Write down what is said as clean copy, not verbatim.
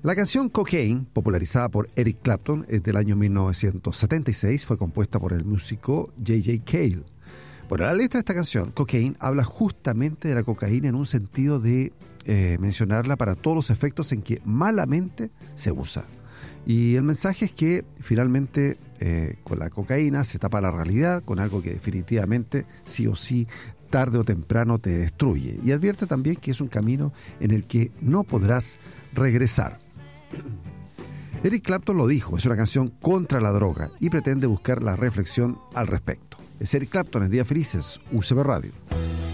La canción Cocaine, popularizada por Eric Clapton, es del año 1976, fue compuesta por el músico J.J. Cale. Bueno, la letra de esta canción, Cocaine, habla justamente de la cocaína en un sentido de mencionarla para todos los efectos en que malamente se usa. Y el mensaje es que finalmente con la cocaína se tapa la realidad con algo que definitivamente sí o sí tarde o temprano te destruye. Y advierte también que es un camino en el que no podrás regresar. Eric Clapton lo dijo, es una canción contra la droga y pretende buscar la reflexión al respecto. Es Eric Clapton en Días Felices, UCB Radio.